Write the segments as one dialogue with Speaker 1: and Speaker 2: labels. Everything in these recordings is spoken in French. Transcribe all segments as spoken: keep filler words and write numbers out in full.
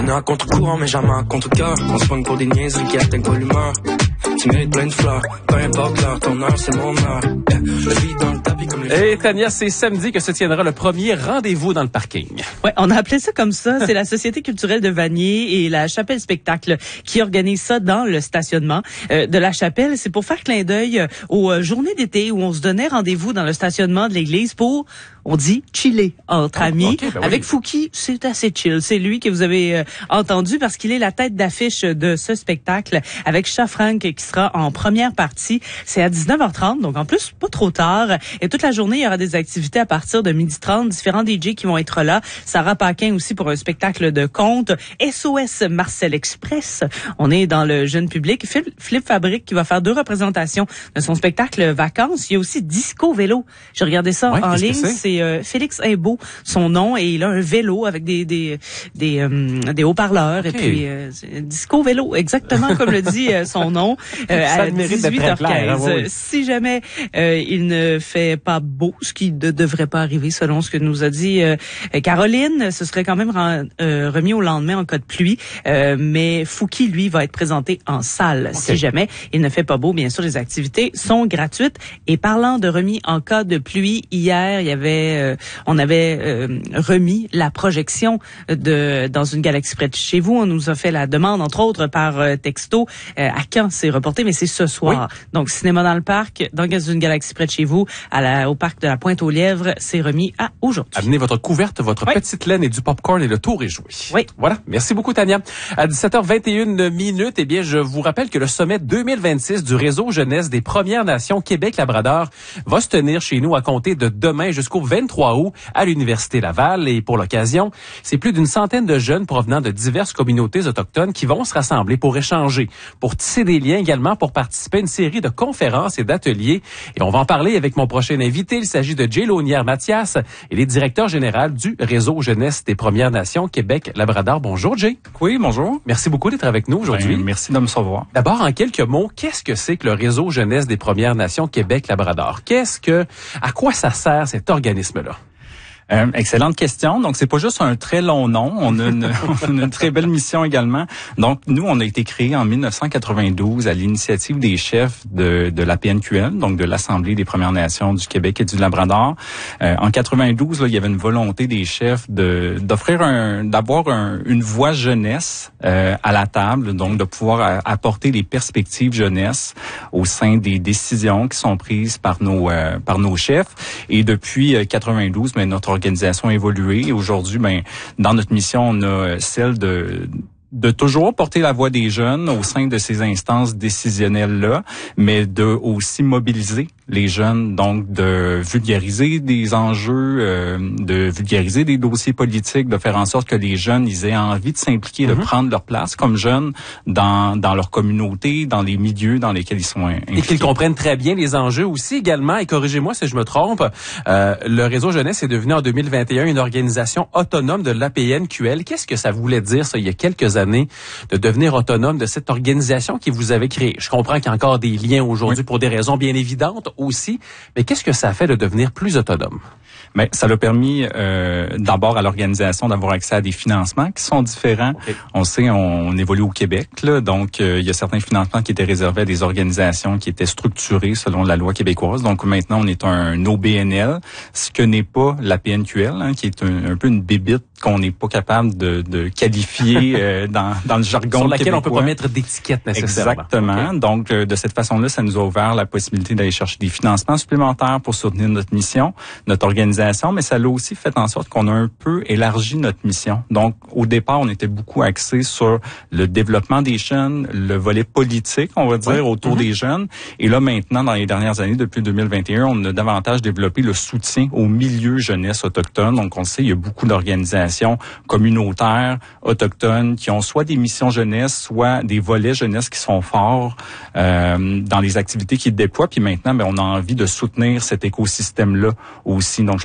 Speaker 1: On est à contre-courant, mais jamais à contre-cœur. On se pogne pour des niaiseries qui atteignent pas l'humeur. Tu mérites plein de fleurs, peu importe l'heure, ton heure, c'est mon heure. Je vis dans le tapis comme les...
Speaker 2: Et Tania, c'est samedi que se tiendra le premier rendez-vous dans le parking.
Speaker 3: Ouais, on a appelé ça comme ça. C'est la Société culturelle de Vanier et la Chapelle Spectacle qui organise ça dans le stationnement euh, de la Chapelle. C'est pour faire clin d'œil euh, aux euh, journées d'été où on se donnait rendez-vous dans le stationnement de l'église pour, on dit, chiller entre
Speaker 2: Ah,
Speaker 3: amis.
Speaker 2: okay, ben
Speaker 3: Avec
Speaker 2: oui.
Speaker 3: Fouki, c'est assez chill. C'est lui que vous avez euh, entendu parce qu'il est la tête d'affiche de ce spectacle avec Shafrank qui sera en première partie. C'est à dix-neuf heures trente, donc en plus, pas trop tard. Et toute la journée, il y aura des activités à partir de midi trente, différents D J qui vont être là. Sarah Paquin aussi pour un spectacle de conte. S O S Marcel Express. On est dans le jeune public. Flip, Flip Fabrique qui va faire deux représentations de son spectacle Vacances. Il y a aussi Disco Vélo. J'ai regardé ça
Speaker 2: ouais,
Speaker 3: en ligne.
Speaker 2: C'est,
Speaker 3: c'est euh, Félix Imbeau, son nom, et il a un vélo avec des des des, euh, des haut-parleurs.
Speaker 2: Okay.
Speaker 3: Et puis euh, Disco Vélo, exactement comme le dit euh, son nom. Euh,
Speaker 2: Ça
Speaker 3: à
Speaker 2: mérite d'être
Speaker 3: dix-huit
Speaker 2: très
Speaker 3: heures quinze.
Speaker 2: clair, hein, oui.
Speaker 3: Si jamais euh, il ne fait pas beau, ce qui ne devrait pas arriver selon ce que nous a dit euh, Caroline, ce serait quand même ren- euh, remis au lendemain en cas de pluie. Euh, mais Fouki, lui, va être présenté en salle. Okay. Si jamais il ne fait pas beau, bien sûr, les activités sont gratuites. Et parlant de remis en cas de pluie, hier, il y avait, euh, on avait euh, remis la projection de Dans une galaxie près de chez vous. On nous a fait la demande, entre autres, par euh, texto. Euh, à quand c'est reporté, mais c'est ce soir. Oui. Donc, cinéma dans le parc, dans une galaxie près de chez vous, à la, au parc de la Pointe-aux-Lièvres, c'est remis à aujourd'hui.
Speaker 2: Amenez votre couverte, votre oui. petite laine et du popcorn et le tour est joué.
Speaker 3: Oui.
Speaker 2: Voilà. Merci beaucoup, Tania. À dix-sept heures vingt et une minutes, eh bien, je vous rappelle que le sommet deux mille vingt-six du réseau jeunesse des Premières Nations Québec-Labrador va se tenir chez nous à compter de demain jusqu'au vingt-trois août à l'Université Laval. Et pour l'occasion, c'est plus d'une centaine de jeunes provenant de diverses communautés autochtones qui vont se rassembler pour échanger, pour tisser des liens également, pour participer à une série de conférences et d'ateliers. Et on va en parler avec mon prochain invité. Il s'agit de Jay Launière-Mathias. Il est directeur général du réseau jeunesse des Premières Nations Québec-Labrador. Bonjour, Jay.
Speaker 4: Oui, bonjour.
Speaker 2: Merci beaucoup d'être avec nous aujourd'hui.
Speaker 4: Ben, merci de me recevoir.
Speaker 2: D'abord, en quelques mots, qu'est-ce que c'est que le réseau jeunesse des Premières Nations Québec-Labrador? Qu'est-ce que, à quoi ça sert cet organisme-là?
Speaker 4: Euh, excellente question. Donc, c'est pas juste un très long nom. On a, une, on a une très belle mission également. Donc, nous, on a été créé en dix-neuf cent quatre-vingt-douze à l'initiative des chefs de, de l'A P N Q L, donc de l'Assemblée des Premières Nations du Québec et du Labrador. Euh, en quatre-vingt-douze, là, il y avait une volonté des chefs de d'offrir un, d'avoir un, une voix jeunesse euh, à la table, donc de pouvoir apporter les perspectives jeunesse au sein des décisions qui sont prises par nos euh, par nos chefs. Et depuis euh, quatre-vingt-douze, ben, notre organisation a évolué. Et aujourd'hui, ben, dans notre mission, on a celle de de toujours porter la voix des jeunes au sein de ces instances décisionnelles-là, mais de aussi mobiliser les jeunes, donc de vulgariser des enjeux, euh, de vulgariser des dossiers politiques, de faire en sorte que les jeunes, ils aient envie de s'impliquer, mm-hmm. de prendre leur place comme jeunes dans dans leur communauté, dans les milieux dans lesquels ils sont impliqués.
Speaker 2: Et qu'ils comprennent très bien les enjeux aussi également. Et corrigez-moi si je me trompe, euh, le réseau jeunesse est devenu en deux mille vingt et un une organisation autonome de l'A P N Q L. Qu'est-ce que ça voulait dire, ça, il y a quelques années, de devenir autonome de cette organisation qui vous avait créée? Je comprends qu'il y a encore des liens aujourd'hui oui. pour des raisons bien évidentes aussi, mais qu'est-ce que ça fait de devenir plus autonome?
Speaker 4: Mais ça l'a permis euh, d'abord à l'organisation d'avoir accès à des financements qui sont différents. Okay. On sait, on, on évolue au Québec, là, donc euh, il y a certains financements qui étaient réservés à des organisations qui étaient structurées selon la loi québécoise. Donc maintenant, on est un O B N L, ce que n'est pas l'A P N Q L, hein, qui est un, un peu une bébite qu'on n'est pas capable de, de qualifier euh, dans, dans le jargon
Speaker 2: sur laquelle
Speaker 4: québécois.
Speaker 2: on peut pas mettre d'étiquette nécessairement.
Speaker 4: Exactement. Okay. Donc euh, de cette façon-là, ça nous a ouvert la possibilité d'aller chercher des financements supplémentaires pour soutenir notre mission, notre organisation, mais ça l'a aussi fait en sorte qu'on a un peu élargi notre mission. Donc au départ, on était beaucoup axé sur le développement des jeunes, le volet politique, on va dire, oui. autour mm-hmm. des jeunes. Et là maintenant, dans les dernières années, depuis deux mille vingt et un, on a davantage développé le soutien au milieu jeunesse autochtone. Donc on sait, il y a beaucoup d'organisations communautaires autochtones qui ont soit des missions jeunesse, soit des volets jeunesse qui sont forts euh, dans les activités qu'ils déploient. Puis maintenant, ben, on a envie de soutenir cet écosystème-là aussi. Donc, je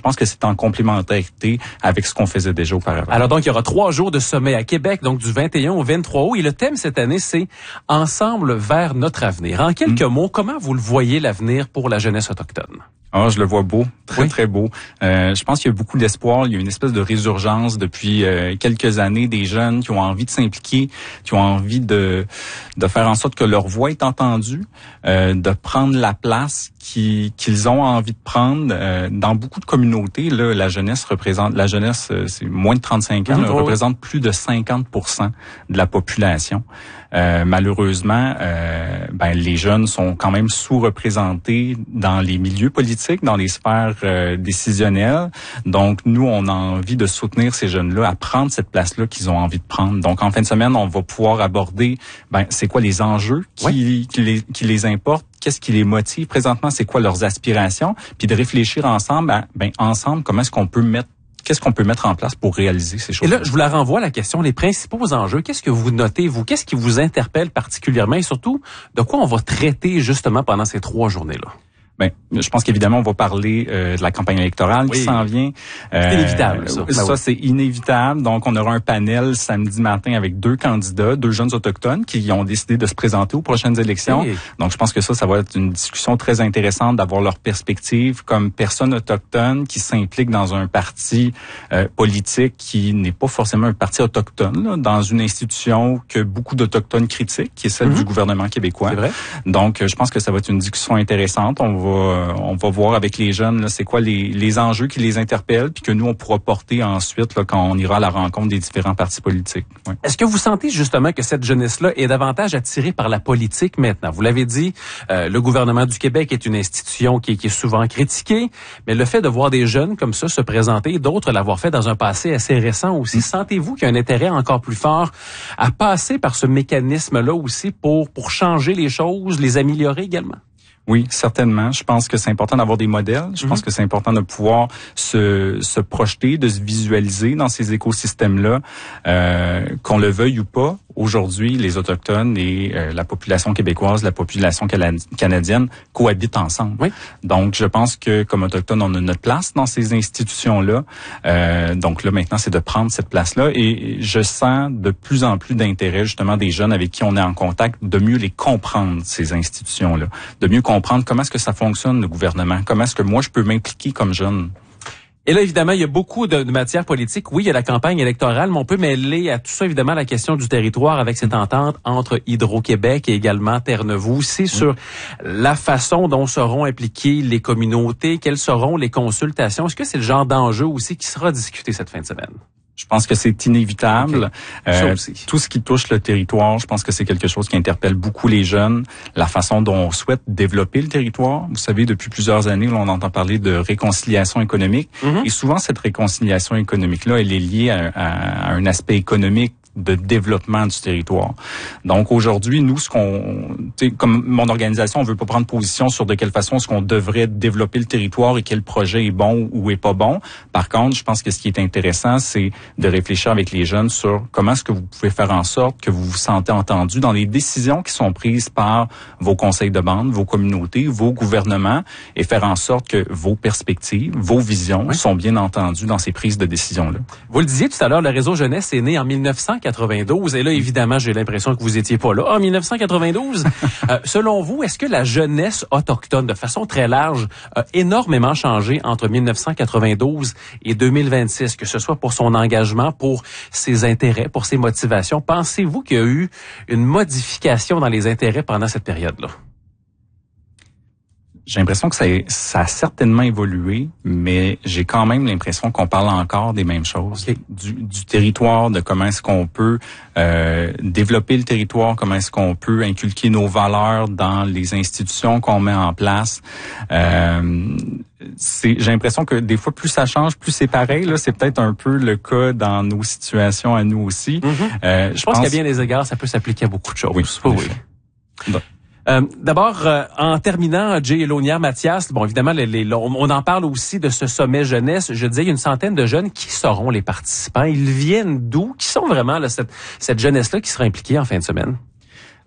Speaker 4: pense que c'est en complémentarité avec ce qu'on faisait déjà auparavant.
Speaker 2: Alors donc, il y aura trois jours de sommet à Québec, donc du vingt et un au vingt-trois août. Et le thème cette année, c'est « Ensemble vers notre avenir ». En quelques mmh. mots, comment vous le voyez l'avenir pour la jeunesse autochtone?
Speaker 4: Ah, je le vois beau, très, oui. très beau. Euh, je pense qu'il y a beaucoup d'espoir. Il y a une espèce de résurgence depuis euh, quelques années des jeunes qui ont envie de s'impliquer, qui ont envie de de faire en sorte que leur voix est entendue, euh, de prendre la place qui, qu'ils ont envie de prendre. Euh, dans beaucoup de communautés, là, la jeunesse représente, la jeunesse, c'est moins de trente-cinq ans, mmh, là, oui. représente plus de cinquante pour cent de la population. Euh, malheureusement, euh, ben, les jeunes sont quand même sous-représentés dans les milieux politiques, dans les sphères euh, décisionnelles. Donc, nous, on a envie de soutenir ces jeunes-là à prendre cette place-là qu'ils ont envie de prendre. Donc, en fin de semaine, on va pouvoir aborder, ben, c'est quoi les enjeux qui, oui. qui, les, qui les importent, qu'est-ce qui les motive présentement, c'est quoi leurs aspirations, puis de réfléchir ensemble, à, ben, ensemble, comment est-ce qu'on peut mettre Qu'est-ce qu'on peut mettre en place pour réaliser ces choses?
Speaker 2: Et là, je vous la renvoie la question, les principaux enjeux. Qu'est-ce que vous notez, vous? Qu'est-ce qui vous interpelle particulièrement et surtout, de quoi on va traiter justement pendant ces trois journées-là?
Speaker 4: Ben, je pense qu'évidemment, on va parler euh, de la campagne électorale oui. qui s'en vient.
Speaker 2: Euh, c'est inévitable, ça.
Speaker 4: Ça, ben oui. c'est inévitable. Donc, on aura un panel samedi matin avec deux candidats, deux jeunes autochtones qui ont décidé de se présenter aux prochaines élections. Oui. Donc, je pense que ça, ça va être une discussion très intéressante d'avoir leur perspective comme personnes autochtones qui s'impliquent dans un parti euh, politique qui n'est pas forcément un parti autochtone, là, dans une institution que beaucoup d'Autochtones critiquent, qui est celle mm-hmm. du gouvernement québécois.
Speaker 2: C'est vrai.
Speaker 4: Donc, je pense que ça va être une discussion intéressante. On va on va voir avec les jeunes là, c'est quoi les, les enjeux qui les interpellent puis que nous on pourra porter ensuite là, quand on ira à la rencontre des différents partis politiques. Ouais.
Speaker 2: Est-ce que vous sentez justement que cette jeunesse-là est davantage attirée par la politique maintenant? Vous l'avez dit, euh, le gouvernement du Québec est une institution qui, qui est souvent critiquée, mais le fait de voir des jeunes comme ça se présenter, d'autres l'avoir fait dans un passé assez récent aussi, mmh. sentez-vous qu'il y a un intérêt encore plus fort à passer par ce mécanisme-là aussi pour pour changer les choses, les améliorer également?
Speaker 4: Oui, certainement. Je pense que c'est important d'avoir des modèles. Je mm-hmm. pense que c'est important de pouvoir se, se projeter, de se visualiser dans ces écosystèmes-là, euh, qu'on le veuille ou pas. Aujourd'hui, les Autochtones et euh, la population québécoise, la population canadienne cohabitent ensemble. Oui. Donc, je pense que comme Autochtones, on a notre place dans ces institutions-là. Euh, donc là, maintenant, c'est de prendre cette place-là. Et je sens de plus en plus d'intérêt, justement, des jeunes avec qui on est en contact, de mieux les comprendre, ces institutions-là. De mieux comprendre comment est-ce que ça fonctionne, le gouvernement. Comment est-ce que moi, je peux m'impliquer comme jeune.
Speaker 2: Et là, évidemment, il y a beaucoup de, de matières politiques. Oui, il y a la campagne électorale, mais on peut mêler à tout ça, évidemment, la question du territoire avec cette entente entre Hydro-Québec et également Terre-Neuve. C'est sur la façon dont seront impliquées les communautés, quelles seront les consultations. Est-ce que c'est le genre d'enjeu aussi qui sera discuté cette fin de semaine?
Speaker 4: Je pense que c'est inévitable. Okay. Euh, tout ce qui touche le territoire, je pense que c'est quelque chose qui interpelle beaucoup les jeunes. La façon dont on souhaite développer le territoire. Vous savez, depuis plusieurs années, on entend parler de réconciliation économique. Mm-hmm. Et souvent, cette réconciliation économique-là, elle est liée à, à, à un aspect économique de développement du territoire. Donc aujourd'hui, nous, ce qu'on, tu sais, comme mon organisation, on veut pas prendre position sur de quelle façon est-ce qu'on devrait développer le territoire et quel projet est bon ou est pas bon. Par contre, je pense que ce qui est intéressant, c'est de réfléchir avec les jeunes sur comment est-ce que vous pouvez faire en sorte que vous vous sentez entendu dans les décisions qui sont prises par vos conseils de bande, vos communautés, vos gouvernements, et faire en sorte que vos perspectives, vos visions oui. sont bien entendues dans ces prises de décisions-là.
Speaker 2: Vous le disiez tout à l'heure, le réseau jeunesse est né en mille neuf cent quatre-vingt-douze. Et là, évidemment, j'ai l'impression que vous étiez pas là. En mille neuf cent quatre-vingt-douze, euh, selon vous, est-ce que la jeunesse autochtone, de façon très large, a énormément changé entre mille neuf cent quatre-vingt-douze et deux mille vingt-six, que ce soit pour son engagement, pour ses intérêts, pour ses motivations? Pensez-vous qu'il y a eu une modification dans les intérêts pendant cette période-là?
Speaker 4: J'ai l'impression que ça, ça a certainement évolué, mais j'ai quand même l'impression qu'on parle encore des mêmes choses. Okay. Du, du territoire, de comment est-ce qu'on peut euh, développer le territoire, comment est-ce qu'on peut inculquer nos valeurs dans les institutions qu'on met en place. Euh, c'est, j'ai l'impression que des fois, plus ça change, plus c'est pareil. Là, c'est peut-être un peu le cas dans nos situations à nous aussi. Mm-hmm.
Speaker 2: Euh, je, je pense, pense qu'à bien des égards, ça peut s'appliquer à beaucoup de choses.
Speaker 4: Oui,
Speaker 2: oui. oui. Euh, d'abord, euh, en terminant, Jay Lonière Mathias, bon, évidemment, les, les, on, on en parle aussi de ce sommet jeunesse. Je disais, il y a une centaine de jeunes. Qui seront les participants? Ils viennent d'où? Qui sont vraiment là, cette, cette jeunesse-là qui sera impliquée en fin de semaine?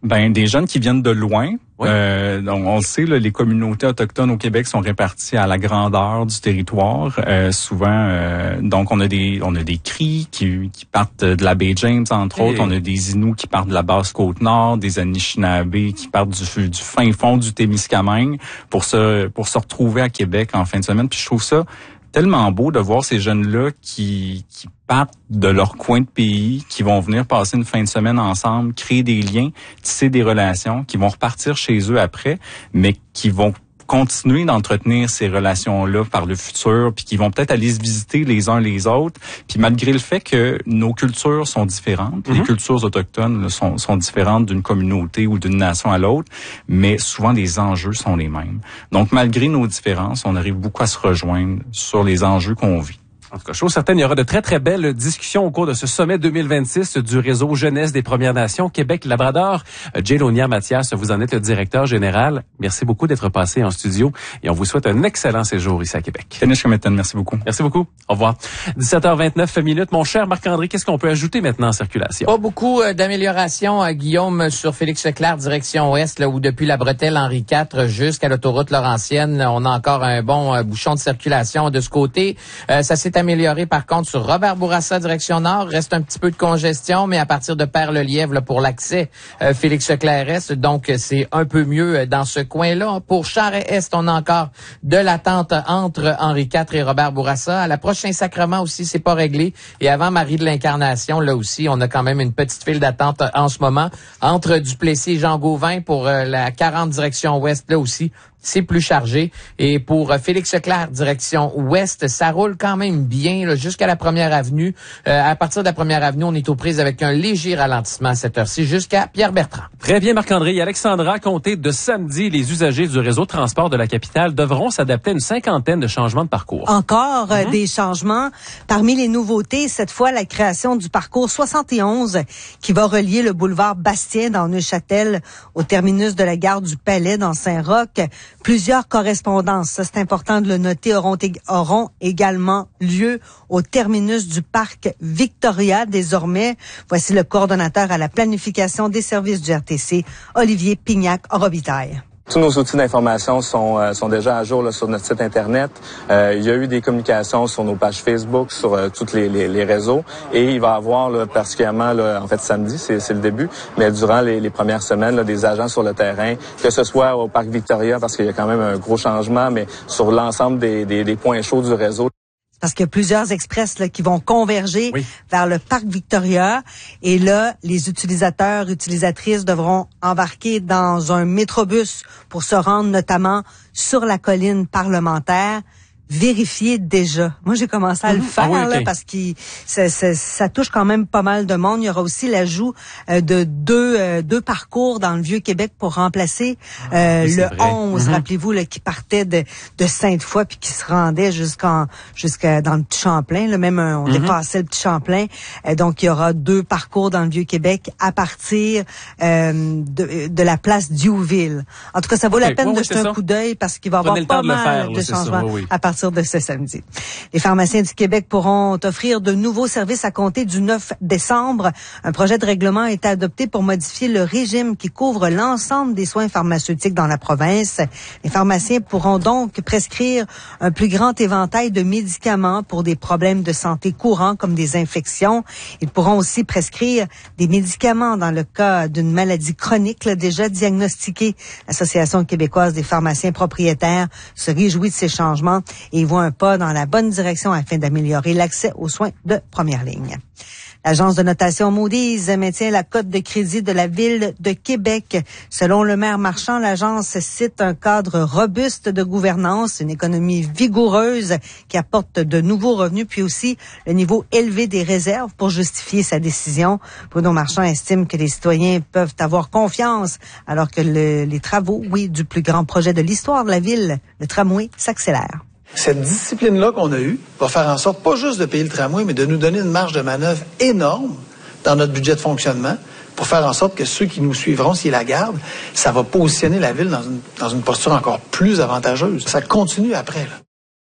Speaker 4: Ben des jeunes qui viennent de loin.
Speaker 2: Oui.
Speaker 4: Euh, donc on le sait, là, les communautés autochtones au Québec sont réparties à la grandeur du territoire. Euh, souvent, euh, donc on a des on a des Cris qui, qui partent de la baie James entre
Speaker 2: hey.
Speaker 4: autres. On a des Inuits qui partent de la Basse-Côte-Nord, des Anishinabés qui partent du, du fin fond du Témiscamingue pour se pour se retrouver à Québec en fin de semaine. Puis je trouve ça tellement beau de voir ces jeunes-là qui, qui partent de leur coin de pays, qui vont venir passer une fin de semaine ensemble, créer des liens, tisser des relations, qui vont repartir chez eux après, mais qui vont continuer d'entretenir ces relations-là par le futur, puis qui vont peut-être aller se visiter les uns les autres. Puis malgré le fait que nos cultures sont différentes, mm-hmm. les cultures autochtones là, sont, sont différentes d'une communauté ou d'une nation à l'autre, mais souvent les enjeux sont les mêmes. Donc malgré nos différences, on arrive beaucoup à se rejoindre sur les enjeux qu'on vit.
Speaker 2: En tout cas, je suis certain, il y aura de très, très belles discussions au cours de ce sommet deux mille vingt-six du réseau Jeunesse des Premières Nations Québec-Labrador. Jailonia Mathias, vous en êtes le directeur général. Merci beaucoup d'être passé en studio et on vous souhaite un excellent séjour ici à Québec.
Speaker 4: Merci beaucoup.
Speaker 2: Merci beaucoup. Au revoir. dix-sept heures vingt-neuf minutes. Mon cher Marc-André, qu'est-ce qu'on peut ajouter maintenant en circulation?
Speaker 5: Pas beaucoup d'améliorations, Guillaume, sur Félix Leclerc, direction ouest, là, où depuis la bretelle Henri quatre jusqu'à l'autoroute Laurentienne, on a encore un bon bouchon de circulation de ce côté. Euh, ça s'est amélioré par contre sur Robert Bourassa direction nord, reste un petit peu de congestion, mais à partir de Père-le-Lièvre là, pour l'accès euh, Félix Leclerc-Est, donc c'est un peu mieux dans ce coin-là. Pour Charest-Est, on a encore de l'attente entre Henri quatre et Robert Bourassa. À l'approche Saint-Sacrement aussi, c'est pas réglé. Et avant Marie de l'Incarnation, là aussi, on a quand même une petite file d'attente en ce moment entre Duplessis et Jean Gauvin pour euh, la quarante direction ouest, là aussi. C'est plus chargé. Et pour Félix Leclerc, direction ouest, ça roule quand même bien là, jusqu'à la première avenue. Euh, à partir de la première avenue, on est aux prises avec un léger ralentissement à cette heure-ci jusqu'à Pierre-Bertrand.
Speaker 2: Très bien, Marc-André. Et Alexandra, comptez de samedi, les usagers du réseau de transport de la capitale devront s'adapter à une cinquantaine de changements de parcours.
Speaker 6: Encore mm-hmm. euh, des changements. Parmi les nouveautés, cette fois, la création du parcours soixante et onze qui va relier le boulevard Bastien dans Neuchâtel au terminus de la gare du Palais dans Saint-Roch. Plusieurs correspondances, ça c'est important de le noter, auront, auront également lieu au terminus du parc Victoria désormais. Voici le coordonnateur à la planification des services du R T C, Olivier Pignac-Robitaille.
Speaker 7: Tous nos outils d'information sont euh, sont déjà à jour là, sur notre site Internet. Euh, il y a eu des communications sur nos pages Facebook, sur euh, tous les, les, les réseaux. Et il va y avoir, là, particulièrement, là, en fait, samedi, c'est, c'est le début, mais durant les, les premières semaines, là, des agents sur le terrain, que ce soit au Parc Victoria, parce qu'il y a quand même un gros changement, mais sur l'ensemble des, des, des points chauds du réseau.
Speaker 6: Parce qu'il y a plusieurs express là, qui vont converger
Speaker 2: oui.
Speaker 6: vers le parc Victoria. Et là, les utilisateurs, utilisatrices devront embarquer dans un métrobus pour se rendre notamment sur la colline parlementaire. Vérifier déjà. Moi, j'ai commencé à le faire
Speaker 2: ah oui, okay.
Speaker 6: là, parce que ça, ça, ça touche quand même pas mal de monde. Il y aura aussi l'ajout euh, de deux euh, deux parcours dans le Vieux-Québec pour remplacer euh,
Speaker 2: oui,
Speaker 6: le
Speaker 2: vrai.
Speaker 6: onze. Mm-hmm. Rappelez-vous là, qui partait de, de Sainte-Foy puis qui se rendait jusqu'en jusqu'à dans le Petit Champlain. Là, même euh, on mm-hmm. dépassait le Petit Champlain. Euh, donc il y aura deux parcours dans le Vieux-Québec à partir euh, de, de la place Diouville. En tout cas, ça vaut okay. la peine ouais, de jeter un coup d'œil parce qu'il va y avoir pas mal de, faire, de là, changements ça, oui, oui. à partir de ce samedi. Les pharmaciens du Québec pourront offrir de nouveaux services à compter du neuf décembre. Un projet de règlement a été adopté pour modifier le régime qui couvre l'ensemble des soins pharmaceutiques dans la province. Les pharmaciens pourront donc prescrire un plus grand éventail de médicaments pour des problèmes de santé courants comme des infections. Ils pourront aussi prescrire des médicaments dans le cas d'une maladie chronique là, déjà diagnostiquée. L'Association québécoise des pharmaciens propriétaires se réjouit de ces changements et voit un pas dans la bonne direction afin d'améliorer l'accès aux soins de première ligne. L'agence de notation Moody's maintient la cote de crédit de la ville de Québec. Selon le maire Marchand, l'agence cite un cadre robuste de gouvernance, une économie vigoureuse qui apporte de nouveaux revenus, puis aussi le niveau élevé des réserves pour justifier sa décision. Bruno Marchand estime que les citoyens peuvent avoir confiance alors que le, les travaux, oui, du plus grand projet de l'histoire de la ville, le tramway, s'accélèrent.
Speaker 8: Cette discipline-là qu'on a eue va faire en sorte, pas juste de payer le tramway, mais de nous donner une marge de manœuvre énorme dans notre budget de fonctionnement pour faire en sorte que ceux qui nous suivront, s'ils la gardent, ça va positionner la ville dans une, dans une posture encore plus avantageuse. Ça continue après, là.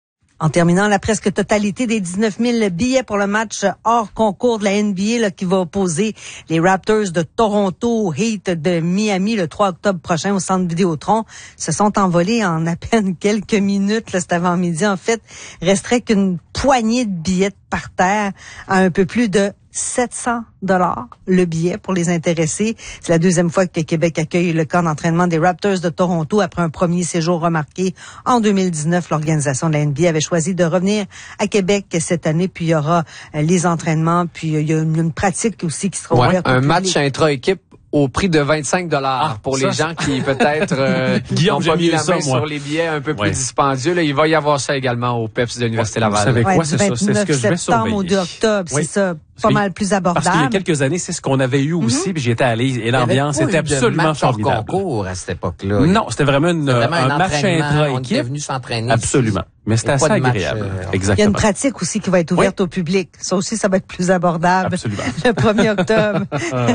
Speaker 6: En terminant, la presque totalité des dix-neuf mille billets pour le match hors concours de la N B A là, qui va opposer les Raptors de Toronto au Heat de Miami le trois octobre prochain au Centre Vidéotron se sont envolés en à peine quelques minutes là, cet avant-midi. En fait, resterait qu'une poignée de billets par terre à un peu plus de sept cents dollars le billet pour les intéressés. C'est la deuxième fois que Québec accueille le camp d'entraînement des Raptors de Toronto après un premier séjour remarqué en deux mille dix-neuf. L'organisation de la N B A avait choisi de revenir à Québec cette année, puis il y aura euh, les entraînements, puis il y a une, une pratique aussi qui sera
Speaker 9: ouais,
Speaker 6: ouverte.
Speaker 9: Un match intra-équipe au prix de vingt-cinq dollars
Speaker 2: ah,
Speaker 9: pour
Speaker 2: ça,
Speaker 9: les gens qui peut-être euh,
Speaker 2: Guillaume,
Speaker 9: n'ont pas mis la
Speaker 2: ça,
Speaker 9: main
Speaker 2: moi.
Speaker 9: sur les billets un peu plus
Speaker 2: ouais.
Speaker 9: dispendieux. Là, il va y avoir ça également au P E P S de l'Université
Speaker 2: ouais,
Speaker 9: Laval.
Speaker 2: Vous savez quoi,
Speaker 6: ouais,
Speaker 2: c'est ça, c'est ce que je vais surveiller.
Speaker 6: au deux octobre,
Speaker 2: oui.
Speaker 6: c'est ça, pas
Speaker 2: Parce
Speaker 6: mal plus abordable.
Speaker 2: Parce qu'il y a quelques années, c'est ce qu'on avait eu aussi, mm-hmm. puis j'y étais allé, et l'ambiance était absolument formidable.
Speaker 5: Concours à cette époque-là.
Speaker 2: Non, c'était vraiment, une,
Speaker 5: c'était vraiment
Speaker 2: un,
Speaker 5: un
Speaker 2: match intra-équipe.
Speaker 5: On était venu s'entraîner.
Speaker 2: Absolument. Mais c'était assez agréable.
Speaker 5: Match, euh,
Speaker 2: Exactement.
Speaker 6: Il y a une pratique aussi qui va être ouverte
Speaker 2: oui.
Speaker 6: au public. Ça aussi, ça va être plus abordable.
Speaker 2: Absolument.
Speaker 6: Le premier octobre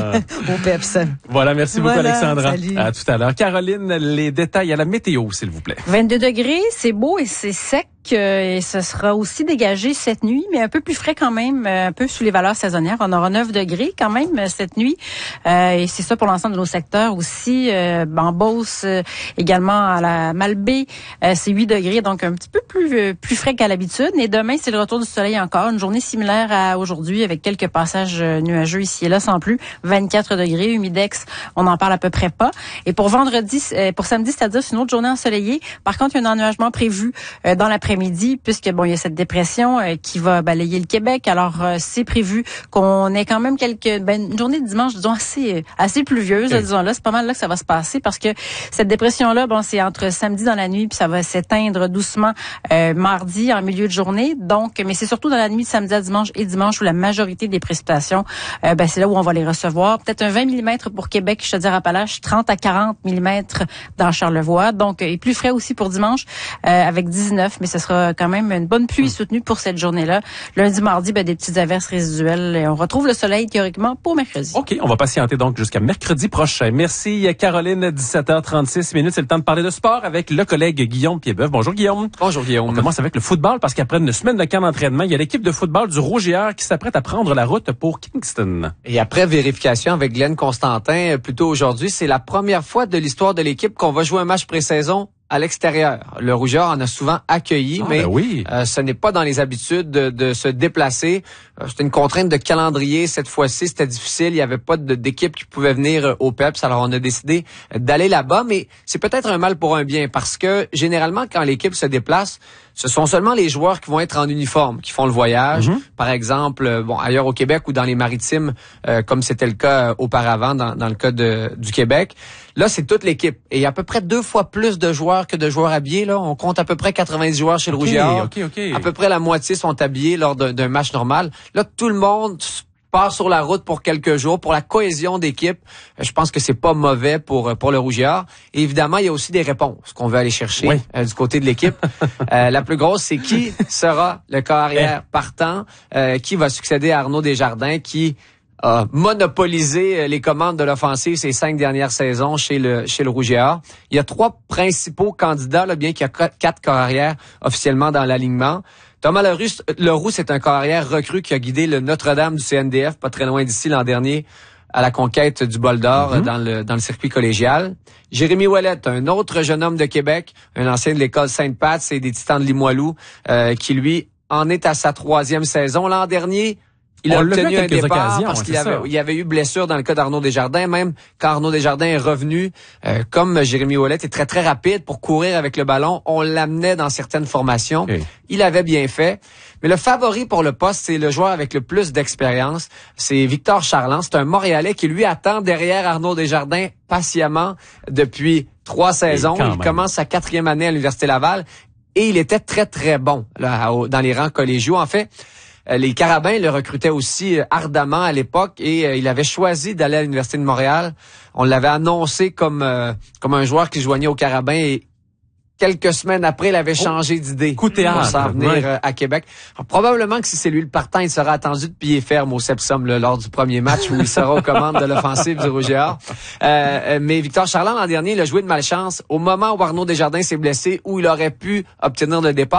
Speaker 6: au P E P S.
Speaker 2: Voilà, merci beaucoup
Speaker 6: voilà,
Speaker 2: Alexandra.
Speaker 6: salut.
Speaker 2: À tout à l'heure. Caroline, les détails à la météo, s'il vous plaît.
Speaker 10: vingt-deux degrés, c'est beau et c'est sec. Et ce sera aussi dégagé cette nuit, mais un peu plus frais quand même, un peu sous les valeurs saisonnières. On aura neuf degrés quand même cette nuit. Euh, et c'est ça pour l'ensemble de nos secteurs aussi. Euh, en Beauce, euh, également à la Malbaie, euh, c'est huit degrés, donc un petit peu plus euh, plus frais qu'à l'habitude. Et demain, c'est le retour du soleil encore. Une journée similaire à aujourd'hui avec quelques passages nuageux ici et là sans plus. vingt-quatre degrés, humidex, on n'en parle à peu près pas. Et pour vendredi, euh, pour samedi, c'est-à-dire c'est une autre journée ensoleillée. Par contre, il y a un ennuagement prévu euh, dans l'après-midi. Midi, puisque bon, il y a cette dépression euh, qui va balayer le Québec. Alors, euh, c'est prévu qu'on ait quand même quelques ben, une journée de dimanche, disons assez assez pluvieuse, oui. disons là. C'est pas mal là que ça va se passer parce que cette dépression-là, bon, c'est entre samedi dans la nuit puis ça va s'éteindre doucement euh, mardi en milieu de journée. Donc, mais c'est surtout dans la nuit de samedi à dimanche et dimanche où la majorité des précipitations, euh, ben c'est là où on va les recevoir. Peut-être un vingt millimètres pour Québec, je te dirais Appalaches, trente à quarante millimètres dans Charlevoix. Donc, et plus frais aussi pour dimanche euh, avec dix-neuf, mais ce sera quand même une bonne pluie soutenue pour cette journée-là. Lundi, mardi, ben, des petites averses résiduelles. Et on retrouve le soleil théoriquement pour mercredi.
Speaker 2: OK, on va patienter donc jusqu'à mercredi prochain. Merci Caroline, dix-sept heures trente-six minutes. C'est le temps de parler de sport avec le collègue Guillaume Piedboeuf. Bonjour Guillaume.
Speaker 9: Bonjour Guillaume.
Speaker 2: On commence avec le football parce qu'après une semaine de camp d'entraînement, il y a l'équipe de football du Rouge-Or qui s'apprête à prendre la route pour Kingston.
Speaker 9: Et après vérification avec Glenn Constantin, plus tôt aujourd'hui, c'est la première fois de l'histoire de l'équipe qu'on va jouer un match pré-saison à l'extérieur. Le Rougeur en a souvent accueilli, ah, mais
Speaker 2: ben oui.
Speaker 9: euh, ce n'est pas dans les habitudes de, de se déplacer. Euh, c'était une contrainte de calendrier cette fois-ci. C'était difficile. Il n'y avait pas de, d'équipe qui pouvait venir au P E P S. Alors, on a décidé d'aller là-bas, mais c'est peut-être un mal pour un bien parce que généralement, quand l'équipe se déplace, ce sont seulement les joueurs qui vont être en uniforme qui font le voyage. Mm-hmm. Par exemple, bon, ailleurs au Québec ou dans les Maritimes, euh, comme c'était le cas auparavant dans, dans le cas de, du Québec. Là, c'est toute l'équipe. Et il y a à peu près deux fois plus de joueurs que de joueurs habillés. Là, on compte à peu près quatre-vingt-dix joueurs chez le
Speaker 2: okay,
Speaker 9: Rouge-Or.
Speaker 2: Okay, okay.
Speaker 9: À peu près la moitié sont habillés lors d'un, d'un match normal. Là, tout le monde part sur la route pour quelques jours pour la cohésion d'équipe. Je pense que c'est pas mauvais pour pour le Rouge-Or. Et évidemment, il y a aussi des réponses qu'on veut aller chercher
Speaker 2: oui.
Speaker 9: euh, du côté de l'équipe. euh, la plus grosse, c'est qui sera le corps arrière partant, euh, qui va succéder à Arnaud Desjardins, qui a monopolisé les commandes de l'offensive ces cinq dernières saisons chez le chez le Rouge-Or. Il y a trois principaux candidats, là, bien qu'il y a quatre corps arrière officiellement dans l'alignement. Thomas Leroux, Leroux, c'est un corps arrière recru qui a guidé le Notre-Dame du C N D F, pas très loin d'ici l'an dernier, à la conquête du bol d'or mm-hmm. dans le dans le circuit collégial. Jérémy Ouellette, un autre jeune homme de Québec, un ancien de l'école Sainte-Pat et des Titans de Limoilou, euh, qui lui en est à sa troisième saison. L'an dernier, il a
Speaker 2: On
Speaker 9: obtenu un départ parce
Speaker 2: ouais,
Speaker 9: qu'il avait, il y avait eu blessure dans le cas d'Arnaud Desjardins. Même quand Arnaud Desjardins est revenu, euh, comme Jérémy Ouellette est très, très rapide pour courir avec le ballon, on l'amenait dans certaines formations. Okay. Il avait bien fait. Mais le favori pour le poste, c'est le joueur avec le plus d'expérience. C'est Victor Charland. C'est un Montréalais qui, lui, attend derrière Arnaud Desjardins patiemment depuis trois saisons. Il même. commence sa quatrième année à l'Université Laval et il était très, très bon là, dans les rangs collégiaux. En fait, les Carabins le recrutaient aussi ardemment à l'époque et euh, il avait choisi d'aller à l'Université de Montréal. On l'avait annoncé comme euh, comme un joueur qui joignait aux Carabins et quelques semaines après, il avait changé d'idée
Speaker 2: Coup théâtre,
Speaker 9: pour s'en venir
Speaker 2: ouais.
Speaker 9: euh, à Québec. Alors, probablement que si c'est lui le partant, il sera attendu de pied ferme au Sepsum là, lors du premier match où il sera aux commandes de l'offensive du Rouge-Or. Euh, mais Victor Charland, l'an dernier, il a joué de malchance. Au moment où Arnaud Desjardins s'est blessé, où il aurait pu obtenir le départ,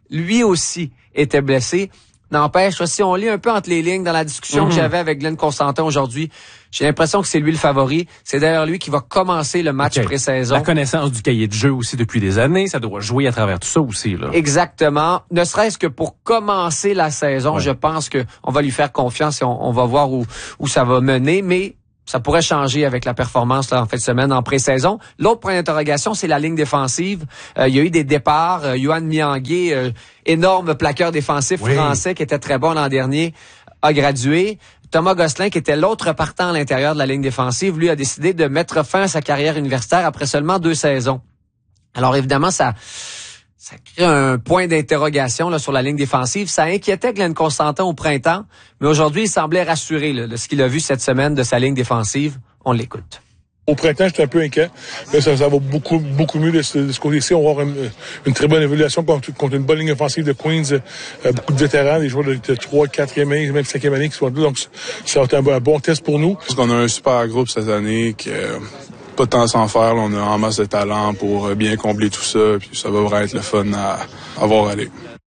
Speaker 9: lui aussi était blessé. N'empêche, si on lit un peu entre les lignes dans la discussion mm-hmm. que j'avais avec Glenn Constantin aujourd'hui, j'ai l'impression que c'est lui le favori. C'est d'ailleurs lui qui va commencer le match okay. pré-saison.
Speaker 2: La connaissance du cahier de jeu aussi depuis des années, ça doit jouer à travers tout ça aussi, là.
Speaker 9: Exactement. Ne serait-ce que pour commencer la saison, ouais. je pense que on va lui faire confiance et on, on va voir où, où ça va mener, mais ça pourrait changer avec la performance là, en fin de semaine en pré-saison. L'autre point d'interrogation, c'est la ligne défensive. Euh, il y a eu des départs. Euh, Yohan Miangué, euh, énorme plaqueur défensif oui. français qui était très bon l'an dernier, a gradué. Thomas Gosselin, qui était l'autre partant à l'intérieur de la ligne défensive, lui a décidé de mettre fin à sa carrière universitaire après seulement deux saisons. Alors évidemment, ça... Ça crée un point d'interrogation là sur la ligne défensive. Ça inquiétait Glenn Constantin au printemps, mais aujourd'hui, il semblait rassuré là, de ce qu'il a vu cette semaine de sa ligne défensive. On l'écoute.
Speaker 11: Au printemps, j'étais un peu inquiet. Là, ça, ça va beaucoup beaucoup mieux de ce, de ce côté-ci. On va avoir une, une très bonne évaluation contre, contre une bonne ligne offensive de Queens. Euh, beaucoup de vétérans, des joueurs de, de trois, quatrième année, même cinquième année qui sont là. Donc, ça va être un, un bon test pour nous.
Speaker 12: Parce qu'on a un super groupe cette année qui... Euh... pas de temps sans faire, là, on a en masse de talent pour bien combler tout ça, puis ça va vraiment être le fun à, à voir aller.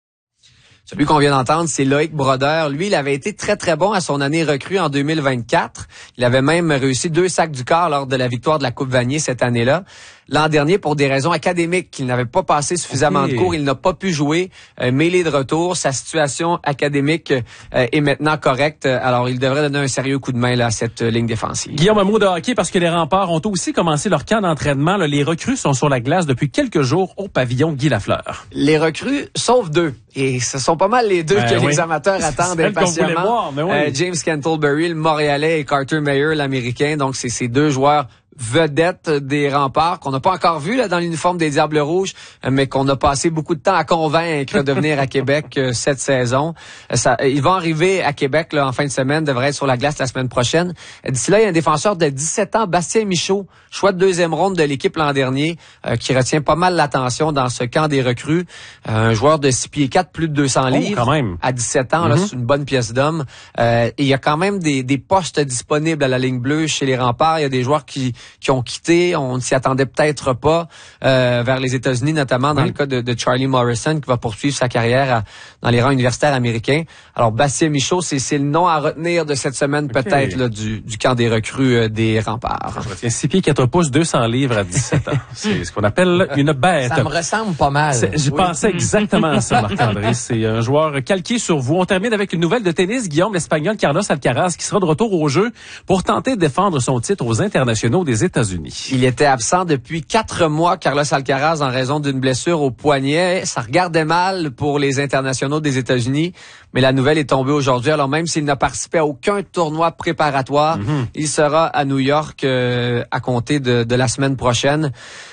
Speaker 9: Celui qu'on vient d'entendre, c'est Loïc Brodeur. Lui, il avait été très, très bon à son année recrue en deux mille vingt-quatre. Il avait même réussi deux sacs du quart lors de la victoire de la Coupe Vanier cette année-là. L'an dernier, pour des raisons académiques, qu'il n'avait pas passé suffisamment okay. de cours, il n'a pas pu jouer. Euh, mais il est de retour. Sa situation académique euh, est maintenant correcte. Alors, il devrait donner un sérieux coup de main là, à cette euh, ligne défensive.
Speaker 2: Guillaume, un mot de hockey parce que les Remparts ont aussi commencé leur camp d'entraînement. Là, les recrues sont sur la glace depuis quelques jours au pavillon Guy Lafleur.
Speaker 9: Les recrues, sauf deux. Et ce sont pas mal les deux ben, que oui. les amateurs attendent impatiemment.
Speaker 2: Voir, mais oui.
Speaker 9: euh, James Cantlebury, le Montréalais, et Carter Mayer, l'Américain. Donc, c'est ces deux joueurs vedette des Remparts qu'on n'a pas encore vu là dans l'uniforme des Diables Rouges, mais qu'on a passé beaucoup de temps à convaincre de venir à Québec euh, cette saison. Ça, ils vont arriver à Québec là, en fin de semaine, devraient être sur la glace la semaine prochaine. D'ici là, il y a un défenseur de dix-sept ans, Bastien Michaud, choix de deuxième ronde de l'équipe l'an dernier, euh, qui retient pas mal l'attention dans ce camp des recrues. Euh, un joueur de six pieds quatre, plus de deux cents
Speaker 2: oh,
Speaker 9: livres,
Speaker 2: quand même.
Speaker 9: À dix-sept ans,
Speaker 2: mm-hmm.
Speaker 9: là, c'est une bonne pièce d'homme. Euh, et il y a quand même des, des postes disponibles à la ligne bleue chez les Remparts. Il y a des joueurs qui qui ont quitté, on ne s'y attendait peut-être pas, euh, vers les États-Unis, notamment dans oui. le cas de, de Charlie Morrison, qui va poursuivre sa carrière à, dans les rangs universitaires américains. Alors, Bastien Michaud, c'est, c'est le nom à retenir de cette semaine, okay. peut-être, là, du, du camp des recrues euh, des Remparts.
Speaker 2: Je retiens six pieds, quatre pouces, deux cents livres à dix-sept ans. C'est ce qu'on appelle une bête.
Speaker 5: Ça me ressemble pas mal.
Speaker 2: C'est, je oui. pensais exactement à ça, Marc-André. C'est un joueur calqué sur vous. On termine avec une nouvelle de tennis. Guillaume, l'Espagnol Carlos Alcaraz, qui sera de retour au jeu pour tenter de défendre son titre aux internationaux des États-Unis.
Speaker 9: Il était absent depuis quatre mois, Carlos Alcaraz, en raison d'une blessure au poignet. Ça regardait mal pour les internationaux des États-Unis, mais la nouvelle est tombée aujourd'hui. Alors même s'il n'a participé à aucun tournoi préparatoire, mm-hmm. il sera à New York euh, à compter de, de la semaine prochaine.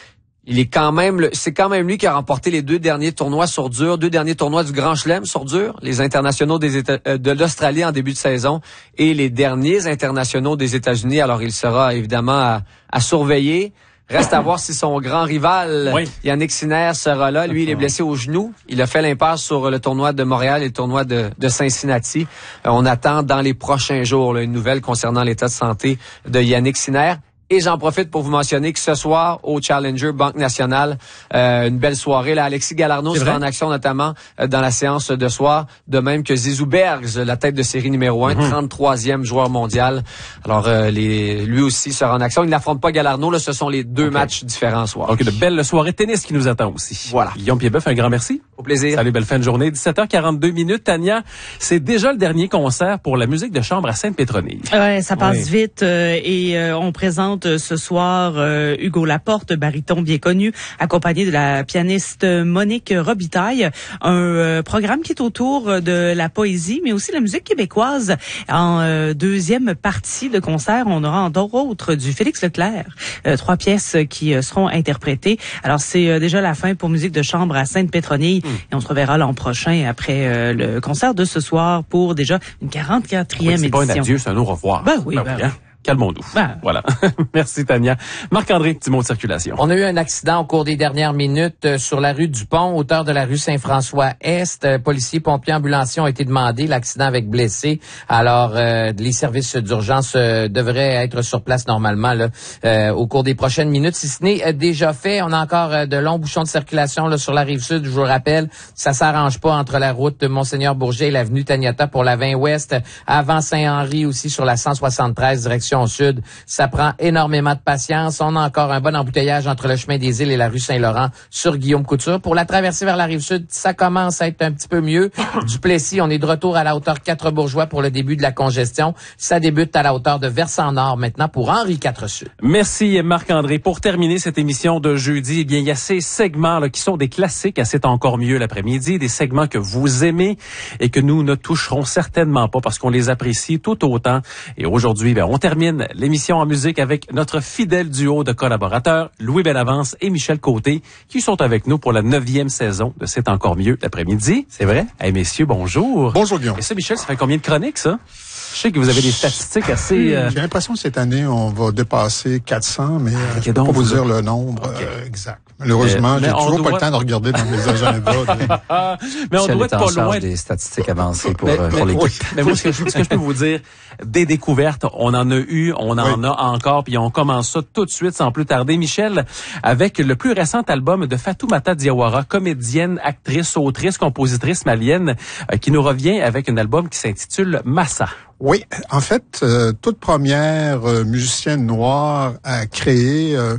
Speaker 9: Il est quand même, c'est quand même lui qui a remporté les deux derniers tournois sur dur, deux derniers tournois du Grand Chelem sur dur, les internationaux des États, euh, de l'Australie en début de saison et les derniers internationaux des États-Unis. Alors il sera évidemment à, à surveiller. Reste à voir si son grand rival, oui. Yannick Sinner, sera là. Lui, il est blessé au genou. Il a fait l'impasse sur le tournoi de Montréal et le tournoi de, de Cincinnati. Euh, on attend dans les prochains jours là, une nouvelle concernant l'état de santé de Yannick Sinner. Et j'en profite pour vous mentionner que ce soir, au Challenger Banque Nationale, euh, une belle soirée. Là, Alexis Galarneau sera en action, notamment euh, dans la séance de soir, de même que Zizou Bergs, la tête de série numéro un, mm-hmm. trente-troisième joueur mondial. Alors, euh, les, lui aussi sera en action. Il n'affronte pas Galarneau. Là, ce sont les deux okay. matchs différents ce soir.
Speaker 2: Donc, de belles soirées de tennis qui nous attend aussi.
Speaker 9: Voilà.
Speaker 2: Guillaume Piedboeuf, un grand merci.
Speaker 9: Au plaisir.
Speaker 2: Salut, belle fin de journée. dix-sept heures quarante-deux minutes. Tania, c'est déjà le dernier concert pour la musique de chambre à Sainte-Pétronille.
Speaker 3: Ouais, ça passe
Speaker 2: oui.
Speaker 3: vite euh, et euh, on présente euh, ce soir Euh, Hugo Laporte, baryton bien connu, accompagné de la pianiste Monique Robitaille. Un euh, programme qui est autour de la poésie, mais aussi de la musique québécoise. En euh, deuxième partie de concert, on aura entre autres du Félix Leclerc, euh, trois pièces qui euh, seront interprétées. Alors c'est euh, déjà la fin pour musique de chambre à Sainte-Pétronille, mmh. et on se reverra l'an prochain après euh, le concert de ce soir pour déjà une quarante-quatrième
Speaker 2: oui, c'est
Speaker 3: édition.
Speaker 2: C'est pas un adieu, c'est un au revoir.
Speaker 3: Ben oui, ben,
Speaker 2: ben
Speaker 3: oui.
Speaker 2: oui. calmons-nous.
Speaker 3: Ben.
Speaker 2: Voilà. Merci, Tania. Marc-André, petit mot de circulation.
Speaker 5: On a eu un accident au cours des dernières minutes euh, sur la rue du Pont, hauteur de la rue Saint-François-Est. Euh, policiers, pompiers, ambulanciers ont été demandés. L'accident avec blessés. Alors, euh, les services d'urgence euh, devraient être sur place normalement là, euh, au cours des prochaines minutes. Si ce n'est euh, déjà fait, on a encore euh, de longs bouchons de circulation là, sur la Rive-Sud. Je vous rappelle, ça s'arrange pas entre la route de Monseigneur-Bourget et l'avenue Taniata pour la vingt ouest. Avant Saint-Henri aussi sur la cent soixante-treize, direction sud. Ça prend énormément de patience. On a encore un bon embouteillage entre le chemin des Îles et la rue Saint-Laurent sur Guillaume-Couture. Pour la traversée vers la Rive-Sud, ça commence à être un petit peu mieux. Duplessis, on est de retour à la hauteur quatre-Bourgeois pour le début de la congestion. Ça débute à la hauteur de Versant-Nord maintenant pour Henri quatre Sud.
Speaker 2: Merci Marc-André. Pour terminer cette émission de jeudi, eh bien il y a ces segments là, qui sont des classiques à C'est encore mieux l'après-midi, des segments que vous aimez et que nous ne toucherons certainement pas parce qu'on les apprécie tout autant. Et aujourd'hui, ben, on termine l'émission en musique avec notre fidèle duo de collaborateurs, Louis Bellavance et Michel Côté, qui sont avec nous pour la neuvième saison de C'est encore mieux l'après-midi.
Speaker 4: C'est vrai?
Speaker 2: Eh hey, messieurs, bonjour.
Speaker 13: Bonjour Guillaume.
Speaker 2: Et ça, Michel, ça fait combien de chroniques, ça? Je sais que vous avez des statistiques assez... Euh...
Speaker 13: J'ai l'impression que cette année, on va dépasser quatre cents, mais ah, okay, je ne peux pas vous dire le nombre okay. euh, exact. Malheureusement, euh, j'ai toujours doit... pas le temps de regarder dans mes agendas.
Speaker 2: Mais on doit être pas loin
Speaker 4: des statistiques avancées pour,
Speaker 2: mais,
Speaker 4: euh, pour
Speaker 2: mais,
Speaker 4: l'équipe.
Speaker 2: Oui. Mais moi, ce que, je, ce que je peux vous dire, des découvertes, on en a eu, on en oui. a encore, puis on commence ça tout de suite sans plus tarder. Michel, avec le plus récent album de Fatoumata Diawara, comédienne, actrice, autrice, compositrice malienne, euh, qui nous revient avec un album qui s'intitule Massa.
Speaker 13: Oui, en fait, euh, toute première euh, musicienne noire à créer euh,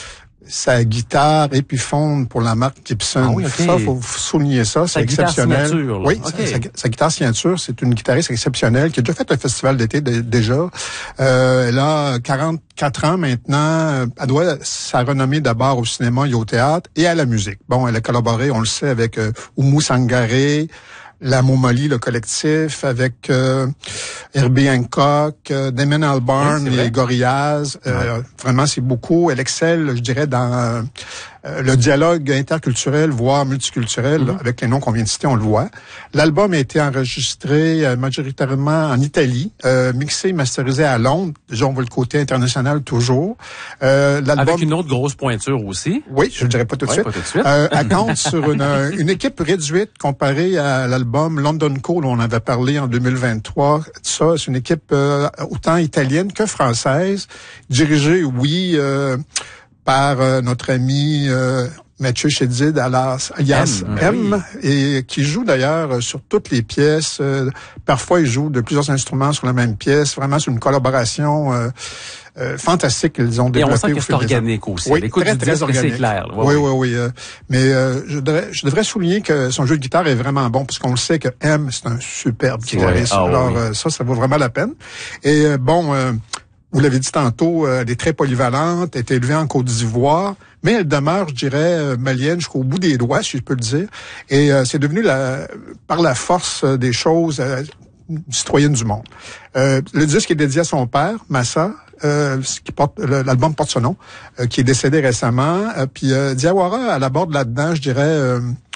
Speaker 13: sa guitare Epiphone pour la marque Gibson.
Speaker 2: Ah oui, okay.
Speaker 13: Ça, faut souligner ça, c'est exceptionnel.
Speaker 2: Signature, là.
Speaker 13: Oui,
Speaker 2: okay.
Speaker 13: sa, sa, sa guitare signature, c'est une guitariste exceptionnelle qui a déjà fait un festival d'été de, déjà. Euh, elle a quarante-quatre ans maintenant. Elle doit sa renommée d'abord au cinéma et au théâtre et à la musique. Bon, elle a collaboré, on le sait, avec euh, Oumou Sangaré, La Momoli, le collectif, avec euh, Herbie Hancock, euh, Damon Albarn, oui, les Gorillaz. Euh, ouais. Vraiment, c'est beaucoup. Elle excelle, je dirais, dans euh, le dialogue interculturel, voire multiculturel, mm-hmm. avec les noms qu'on vient de citer, on le voit. L'album a été enregistré euh, majoritairement en Italie, euh, mixé et masterisé à Londres. Déjà, on voit le côté international toujours.
Speaker 2: Euh, l'album... Avec une autre grosse pointure aussi.
Speaker 13: Oui, je ne dirais pas tout de
Speaker 2: ouais,
Speaker 13: suite.
Speaker 2: Pas tout de suite.
Speaker 13: Euh, elle compte sur une, une équipe réduite comparée à l'album London Call, où on avait parlé en deux mille vingt-trois. Ça, c'est une équipe euh, autant italienne que française, dirigée, oui, euh, par euh, notre ami euh, Mathieu Chédid, alias, alias M, M oui. et qui joue d'ailleurs sur toutes les pièces. Euh, parfois, il joue de plusieurs instruments sur la même pièce. Vraiment, c'est une collaboration euh, euh, fantastique qu'ils ont développée.
Speaker 2: Et on sent que c'est organique aussi.
Speaker 13: Oui,
Speaker 2: l'écoute
Speaker 13: très,
Speaker 2: du
Speaker 13: très
Speaker 2: disque,
Speaker 13: organique.
Speaker 2: C'est clair. Là.
Speaker 13: Ouais, oui,
Speaker 2: oui,
Speaker 13: oui, oui. Euh, mais euh, je, devrais, je devrais souligner que son jeu de guitare est vraiment bon, parce qu'on le sait que M, c'est un superbe guitariste. Ah, Alors oui. euh, ça, ça vaut vraiment la peine. Et euh, bon... Euh, vous l'avez dit tantôt, euh, elle est très polyvalente, elle est élevée en Côte d'Ivoire, mais elle demeure, je dirais, euh, malienne jusqu'au bout des doigts, si je peux le dire. Et euh, c'est devenu, la, par la force des choses, euh, une citoyenne du monde. Euh, le disque est dédié à son père, Massa, euh, qui porte, l'album porte son nom, euh, qui est décédé récemment. Euh, puis euh, Diawara, elle aborde là-dedans, je dirais... Euh,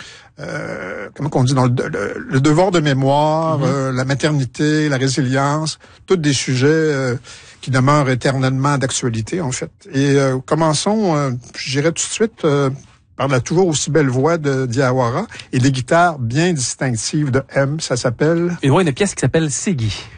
Speaker 13: Euh, comment qu'on dit dans le, le, le devoir de mémoire, mm-hmm. euh, la maternité, la résilience, tous des sujets euh, qui demeurent éternellement d'actualité en fait. Et euh, commençons, euh, je dirais tout de suite euh, par la toujours aussi belle voix de Diawara et des guitares bien distinctives de M. Ça s'appelle.
Speaker 2: Et ouais, une pièce qui s'appelle Sigui.